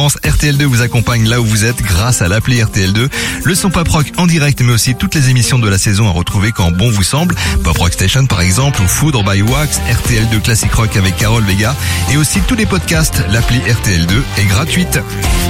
RTL2 vous accompagne là où vous êtes grâce à l'appli RTL2. Le son Pop Rock en direct, mais aussi toutes les émissions de la saison à retrouver quand bon vous semble. Pop Rock Station par exemple, ou Foudre by Wax, RTL2 Classic Rock avec Carole Vega, et aussi tous les podcasts. L'appli RTL2 est gratuite.